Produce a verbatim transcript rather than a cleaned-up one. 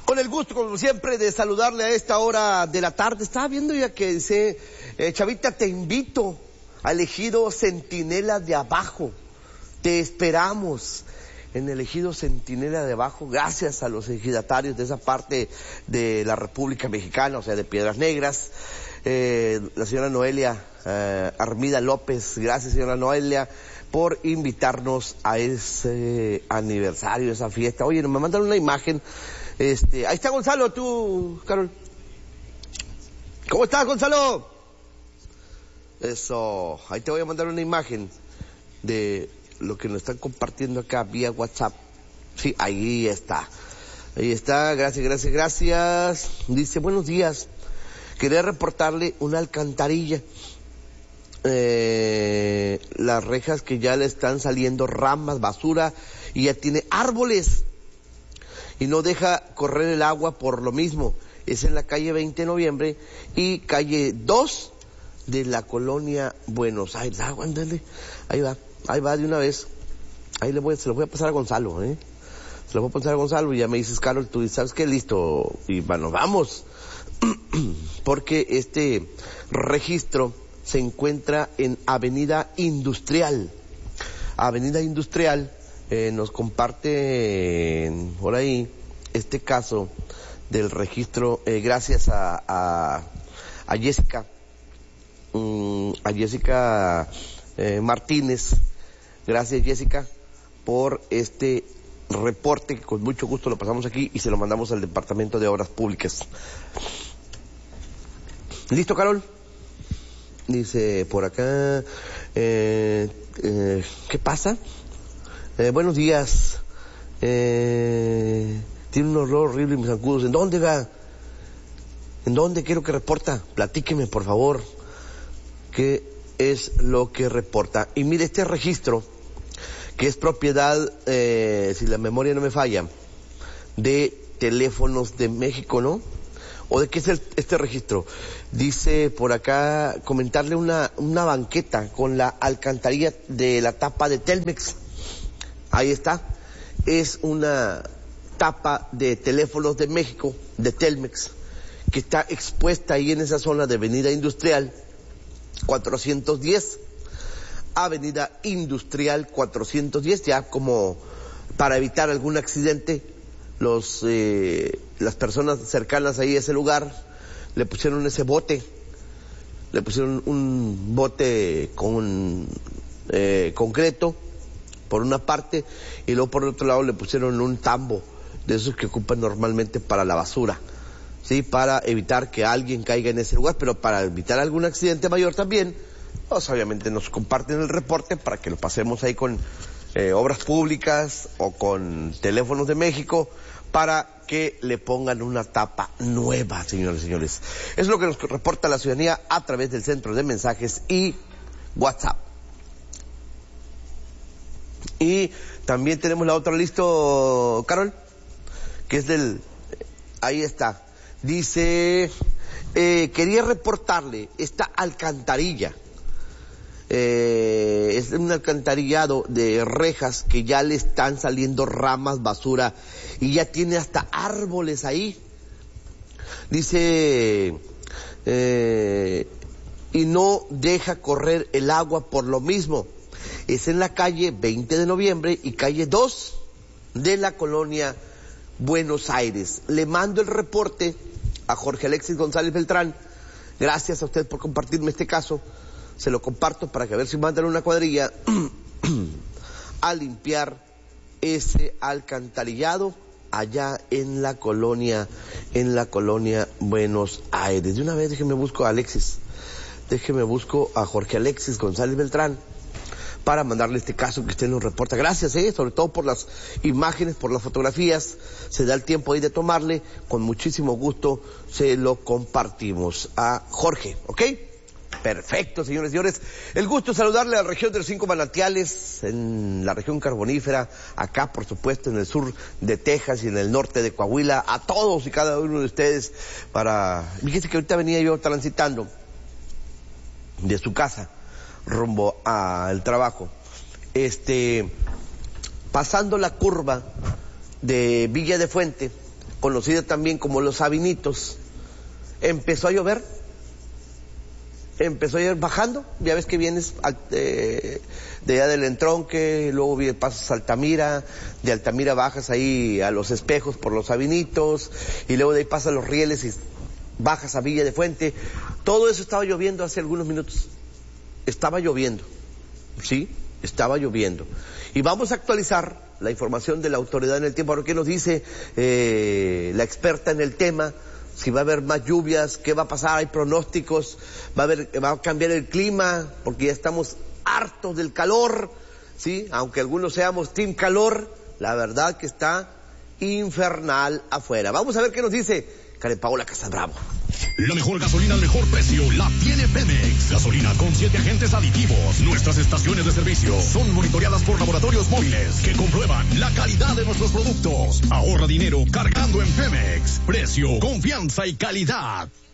Con el gusto, como siempre, de saludarle a esta hora de la tarde. Estaba viendo ya que dice, eh, Chavita, te invito al ejido Centinela de Abajo. Te esperamos en el ejido Centinela de Abajo, gracias a los ejidatarios de esa parte de la República Mexicana, o sea, de Piedras Negras. Eh, la señora Noelia eh, Armida López, gracias señora Noelia, por invitarnos a ese aniversario, esa fiesta. Oye, me mandan una imagen. Este, ahí está Gonzalo, tú, Carol. ¿Cómo estás, Gonzalo? Eso, ahí te voy a mandar una imagen de lo que nos están compartiendo acá vía WhatsApp. Sí, ahí está. Ahí está, gracias, gracias, gracias. Dice, buenos días. Quería reportarle una alcantarilla. Eh, las rejas que ya le están saliendo ramas, basura, y ya tiene árboles. Y no deja correr el agua por lo mismo. Es en la calle veinte de noviembre y calle dos de la colonia Buenos Aires. Ah, ándale. Ahí va, ahí va de una vez. Ahí le voy, se lo voy a pasar a Gonzalo, ¿eh? Se lo voy a pasar a Gonzalo y ya me dices, Carol, tú sabes qué, listo. Y bueno, vamos. Porque este registro se encuentra en Avenida Industrial. Avenida Industrial. Eh, nos comparte eh, por ahí este caso del registro, eh, gracias a, a, a Jessica, um, a Jessica eh, Martínez. Gracias, Jessica, por este reporte que con mucho gusto lo pasamos aquí y se lo mandamos al Departamento de Obras Públicas. ¿Listo, Carol? Dice por acá, eh, eh, ¿qué pasa? Eh, buenos días. Eh, tiene un olor horrible en mis zancudos. ¿En dónde va? ¿En dónde quiero que reporta? Platíqueme, por favor, qué es lo que reporta. Y mire, este registro, que es propiedad, eh, si la memoria no me falla, de Teléfonos de México, ¿no? ¿O de qué es el, este registro? Dice por acá, comentarle una, una banqueta con la alcantarilla de la tapa de Telmex. Ahí está, es una tapa de Teléfonos de México, de Telmex, que está expuesta ahí en esa zona de Avenida Industrial cuatrocientos diez, Avenida Industrial cuatrocientos diez, ya como para evitar algún accidente, los eh, las personas cercanas ahí a ese lugar le pusieron ese bote, le pusieron un bote con eh, concreto, por una parte, y luego por el otro lado le pusieron un tambo de esos que ocupan normalmente para la basura, sí, para evitar que alguien caiga en ese lugar, pero para evitar algún accidente mayor también, pues obviamente nos comparten el reporte para que lo pasemos ahí con eh, Obras Públicas o con Teléfonos de México para que le pongan una tapa nueva, señores y señores. Es lo que nos reporta la ciudadanía a través del centro de mensajes y WhatsApp. Y también tenemos la otra, ¿listo, Carol? Que es del... Ahí está. Dice, eh, quería reportarle esta alcantarilla. Eh, es un alcantarillado de rejas que ya le están saliendo ramas, basura, y ya tiene hasta árboles ahí. Dice, eh, y no deja correr el agua por lo mismo. Es en la calle veinte de noviembre y calle dos de la colonia Buenos Aires. Le mando el reporte a Jorge Alexis González Beltrán. Gracias a usted por compartirme este caso. Se lo comparto para que a ver si mandan una cuadrilla a limpiar ese alcantarillado allá en la colonia, en la colonia Buenos Aires. De una vez déjeme busco a Alexis, déjeme busco a Jorge Alexis González Beltrán para mandarle este caso que usted nos reporta. Gracias, eh, sobre todo por las imágenes, por las fotografías. Se da el tiempo ahí de tomarle. Con muchísimo gusto se lo compartimos a Jorge, ¿ok? Perfecto, señores y señores. El gusto de saludarle a la región de los Cinco Manantiales, en la región carbonífera, acá, por supuesto, en el sur de Texas y en el norte de Coahuila, a todos y cada uno de ustedes para... Fíjense que ahorita venía yo transitando de su casa rumbo al trabajo, este, pasando la curva de Villa de Fuente, conocida también como Los Sabinitos, empezó a llover, empezó a ir bajando, ya ves que vienes eh, de allá del Entronque, luego pasas a Altamira, de Altamira bajas ahí a Los Espejos por Los Sabinitos, y luego de ahí pasas Los Rieles y bajas a Villa de Fuente. Todo eso estaba lloviendo hace algunos minutos, estaba lloviendo, ¿sí? Estaba lloviendo. Y vamos a actualizar la información de la autoridad en el tiempo. Ahora, ¿qué nos dice eh, la experta en el tema? Si va a haber más lluvias, qué va a pasar, hay pronósticos, va a haber, va a cambiar el clima, porque ya estamos hartos del calor, ¿sí? Aunque algunos seamos team calor, la verdad que está infernal afuera. Vamos a ver qué nos dice Karen Paola Casasbravo. La mejor gasolina al mejor precio la tiene Pemex. Gasolina con siete agentes aditivos. Nuestras estaciones de servicio son monitoreadas por laboratorios móviles que comprueban la calidad de nuestros productos. Ahorra dinero cargando en Pemex. Precio, confianza y calidad.